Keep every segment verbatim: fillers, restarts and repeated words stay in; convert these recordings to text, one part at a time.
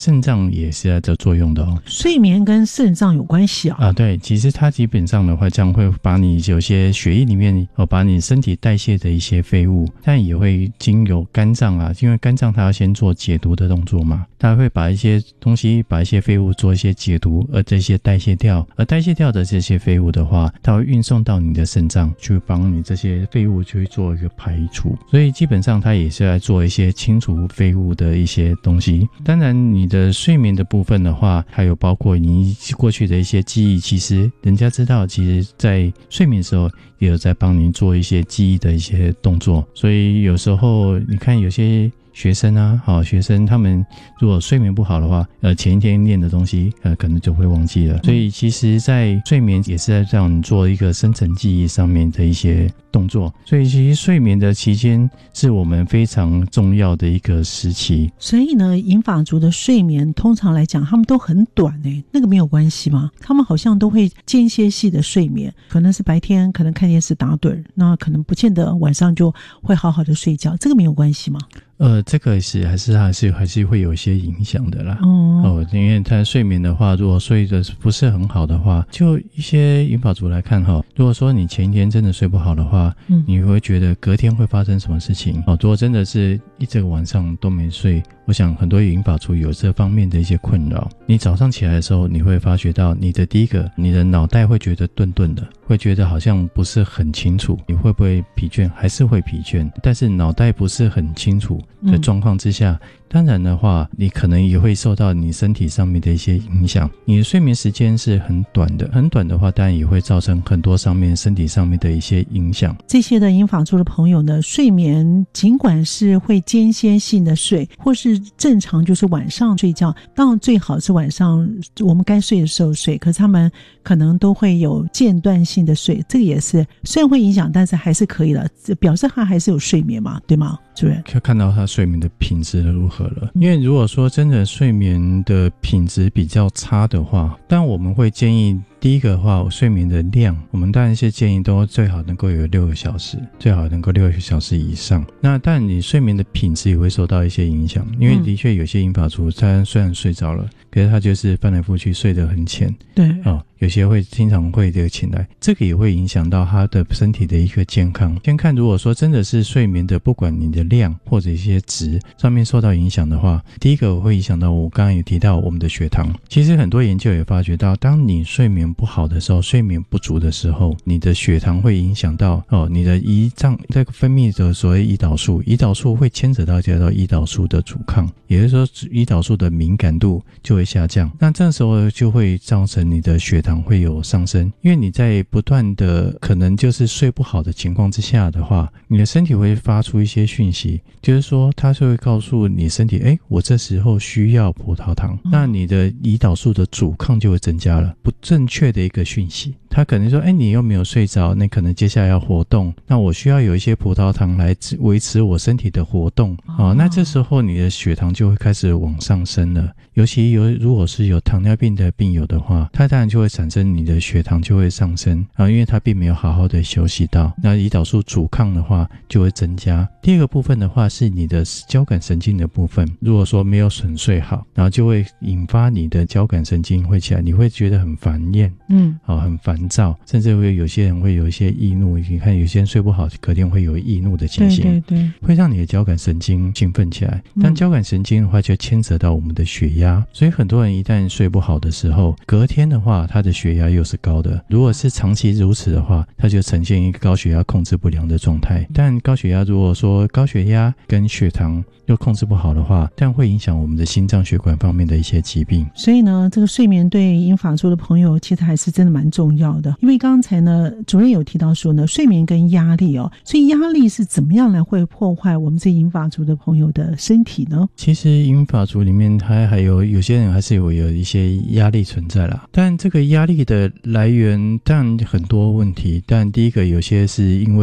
肾脏也是在这作用的哦。 睡眠跟肾脏有关系啊？ 啊，对，其实它基本上的话，这样会把你有些血液里面哦，把你身体代谢的一些废物，但也会经由肝脏啊，因为肝脏它要先做解毒的动作嘛，它会把一些东西，把一些废物做一些解毒，而这些代谢掉，而代谢掉的这些废物的话，它会运送到你的肾脏，去帮你这些废物去做一个排除。所以基本上它也是在做一些清除废物的一些东西。当然你的睡眠的部分的话，还有包括你过去的一些记忆，其实人家知道其实在睡眠的时候也有在帮你做一些记忆的一些动作。所以有时候你看有些学生啊，好学生他们如果睡眠不好的话，呃，前一天练的东西，呃，可能就会忘记了。所以其实在睡眠也是在让你做一个深层记忆上面的一些动作。所以其实睡眠的期间是我们非常重要的一个时期。 所以呢，银发族的睡眠通常来讲他们都很短诶，那个没有关系吗？他们好像都会间歇性的睡眠，可能是白天可能看电视打盹，那可能不见得晚上就会好好的睡觉，这个没有关系吗？ 呃，这个是还是还是还是会有一些影响的啦。 哦， 哦，因为他睡眠的话，如果睡得不是很好的话，就一些银发族来看哈，如果说你前一天真的睡不好的话，嗯，你会觉得隔天会发生什么事情？哦，如果真的是一整个晚上都没睡，我想很多银发族有这方面的一些困扰。你早上起来的时候，你会发觉到你的第一个，你的脑袋会觉得顿顿的，会觉得好像不是很清楚。你会不会疲倦？还是会疲倦，但是脑袋不是很清楚的状况之下，嗯，当然的话你可能也会受到你身体上面的一些影响。你的睡眠时间是很短的，很短的话当然也会造成很多上面身体上面的一些影响。 这些的银发族的朋友呢，睡眠尽管是会间歇性的睡，或是正常就是晚上睡觉，当然最好是晚上我们该睡的时候睡，可是他们可能都会有间断性的睡，这个也是虽然会影响，但是还是可以了，表示他还是有睡眠嘛，对吗？主任可以看到他睡眠的品质如何了。因为如果说真的睡眠的品质比较差的话，但我们会建议第一个的话，睡眠的量我们当然是建议都最好能够有六个小时，最好能够六个小时以上。那但你睡眠的品质也会受到一些影响，因为的确有些银发族他虽然睡着了，可是他就是翻来覆去睡得很浅， 对哦，有些会经常会这个醒来，这个也会影响到他的身体的一个健康。先看如果说真的是睡眠的不管你的量或者一些值上面受到影响的话，第一个会影响到我刚刚也提到我们的血糖。其实很多研究也发觉到，当你睡眠不好的时候，睡眠不足的时候，你的血糖会影响到哦，你的胰脏这个分泌的所谓胰岛素，胰岛素会牵扯到叫做胰岛素的阻抗，也就是说胰岛素的敏感度就会下降。那这时候就会造成你的血糖会有上升，因为你在不断的可能就是睡不好的情况之下的话，你的身体会发出一些讯息，就是说它就会告诉你身体，诶，我这时候需要葡萄糖，那你的胰岛素的阻抗就会增加了，不正确的一个讯息。他可能说，哎，你又没有睡着，那可能接下来要活动，那我需要有一些葡萄糖来维持我身体的活动，哦，那这时候你的血糖就会开始往上升了。尤其有如果是有糖尿病的病友的话，他当然就会产生你的血糖就会上升啊，因为他并没有好好的休息到，那胰岛素阻抗的话就会增加。第二个部分的话是你的交感神经的部分，如果说没有吮睡好，然后就会引发你的交感神经会起来，你会觉得很烦厌，嗯，哦，很烦躁，甚至会有些人会有一些易怒，你看有些人睡不好隔天会有易怒的情形，对对对，会让你的交感神经兴奋起来。但交感神经的话就牵扯到我们的血压，所以很多人一旦睡不好的时候，隔天的话他的血压又是高的，如果是长期如此的话，他就呈现一个高血压控制不良的状态。但高血压如果说高血压跟血糖又控制不好的话，但会影响我们的心脏血管方面的一些疾病。 所以呢，这个睡眠对银发族的朋友其实还是真的蛮重要的。因为刚才呢主任有提到说呢，睡眠跟压力哦，所以压力是怎么样来会破坏我们这银发族的朋友的身体呢？ 其实银发族里面还还有有些人还是有有一些压力存在啦，但这个压力的来源当然很多问题，但第一个有些是因为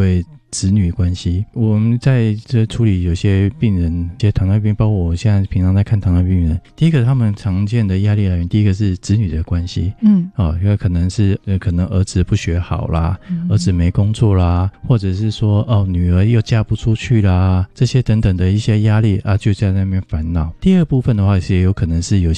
子女关系。我们在这处理有些病人，一些糖尿病，包括我现在平常在看糖尿病人，第一个他们常见的压力来源，第一个是子女的关系，嗯，哦，因为可能是呃，可能儿子不学好啦，嗯、儿子没工作啦，或者是说哦，女儿又嫁不出去啦，这些等等的一些压力啊，就在那边烦恼。第二部分的话，是也有可能是有